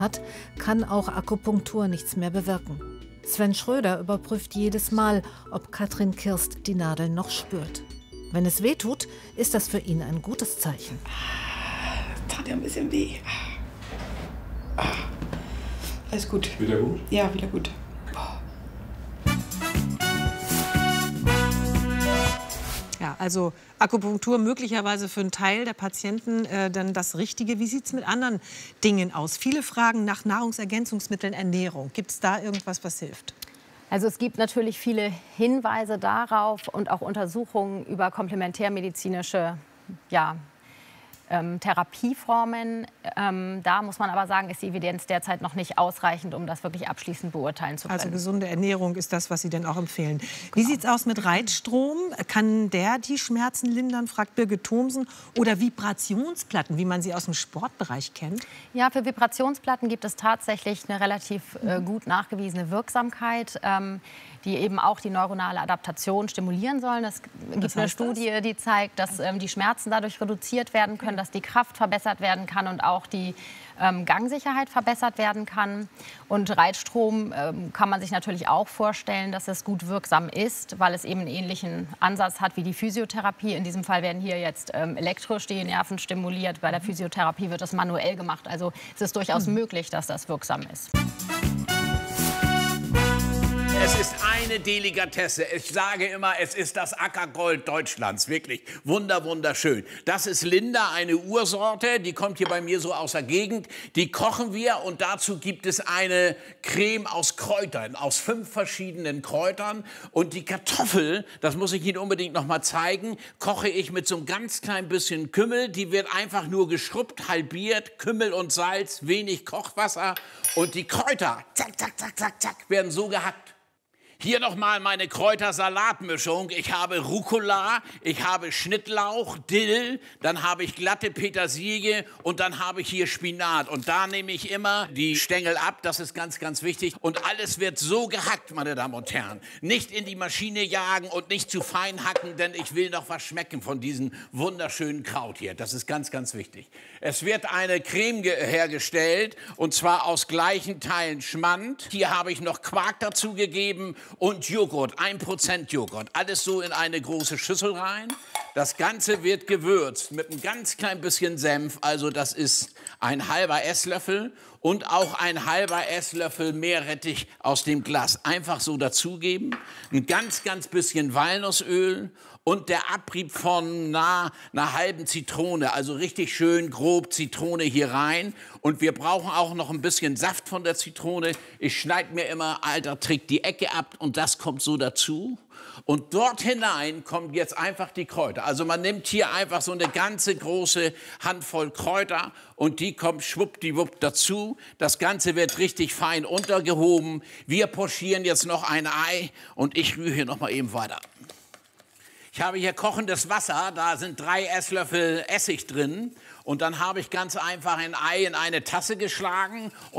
hat, kann auch Akupunktur nichts mehr bewirken. Sven Schröder überprüft jedes Mal, ob Katrin Kirst die Nadel noch spürt. Wenn es weh tut, ist das für ihn ein gutes Zeichen. Tat ja ein bisschen weh. Alles gut. Wieder gut? Ja, wieder gut. Ja, also Akupunktur möglicherweise für einen Teil der Patienten dann das Richtige. Wie sieht es mit anderen Dingen aus? Viele fragen nach Nahrungsergänzungsmitteln, Ernährung. Gibt es da irgendwas, was hilft? Also es gibt natürlich viele Hinweise darauf und auch Untersuchungen über komplementärmedizinische Therapieformen. Da muss man aber sagen, ist die Evidenz derzeit noch nicht ausreichend, um das wirklich abschließend beurteilen zu können. Also gesunde Ernährung ist das, was Sie denn auch empfehlen. Wie sieht es aus mit Reitstrom? Kann der die Schmerzen lindern, fragt Birgit Thomsen. Oder Vibrationsplatten, wie man sie aus dem Sportbereich kennt? Ja, für Vibrationsplatten gibt es tatsächlich eine relativ gut nachgewiesene Wirksamkeit, die eben auch die neuronale Adaptation stimulieren sollen. Es gibt eine Studie, die zeigt, dass die Schmerzen dadurch reduziert werden können, dass die Kraft verbessert werden kann und auch die Gangsicherheit verbessert werden kann. Und Reitstrom kann man sich natürlich auch vorstellen, dass es gut wirksam ist, weil es eben einen ähnlichen Ansatz hat wie die Physiotherapie. In diesem Fall werden hier jetzt elektrisch die Nerven stimuliert. Bei der Physiotherapie wird das manuell gemacht. Also es ist durchaus möglich, dass das wirksam ist. Es ist eine Delikatesse. Ich sage immer, es ist das Ackergold Deutschlands. Wirklich wunderschön. Das ist Linda, eine Ursorte. Die kommt hier bei mir so aus der Gegend. Die kochen wir und dazu gibt es eine Creme aus Kräutern, aus 5 verschiedenen Kräutern. Und die Kartoffel, das muss ich Ihnen unbedingt noch mal zeigen, koche ich mit so einem ganz klein bisschen Kümmel. Die wird einfach nur geschrubbt, halbiert, Kümmel und Salz, wenig Kochwasser. Und die Kräuter, zack, zack, zack, zack, zack, werden so gehackt. Hier nochmal meine Kräutersalatmischung. Ich habe Rucola, ich habe Schnittlauch, Dill, dann habe ich glatte Petersilie und dann habe ich hier Spinat. Und da nehme ich immer die Stängel ab, das ist ganz wichtig. Und alles wird so gehackt, meine Damen und Herren. Nicht in die Maschine jagen und nicht zu fein hacken, denn ich will noch was schmecken von diesem wunderschönen Kraut hier. Das ist ganz wichtig. Es wird eine Creme hergestellt und zwar aus gleichen Teilen Schmand. Hier habe ich noch Quark dazu gegeben. Und Joghurt, 1% Joghurt. Alles so in eine große Schüssel rein. Das Ganze wird gewürzt mit einem ganz klein bisschen Senf. Also das ist ein halber Esslöffel und auch ein halber Esslöffel Meerrettich aus dem Glas. Einfach so dazugeben. Ein ganz bisschen Walnussöl und der Abrieb von einer halben Zitrone. Also richtig schön grob Zitrone hier rein. Und wir brauchen auch noch ein bisschen Saft von der Zitrone. Ich schneide mir immer, alter Trick, die Ecke ab und das kommt so dazu. Und dort hinein kommt jetzt einfach die Kräuter. Also man nimmt hier einfach so eine ganze große Handvoll Kräuter und die kommt schwuppdiwupp dazu. Das Ganze wird richtig fein untergehoben. Wir pochieren jetzt noch ein Ei und ich rühre hier noch mal eben weiter. Ich habe hier kochendes Wasser, da sind 3 Esslöffel Essig drin. Und dann habe ich ganz einfach ein Ei in eine Tasse geschlagen.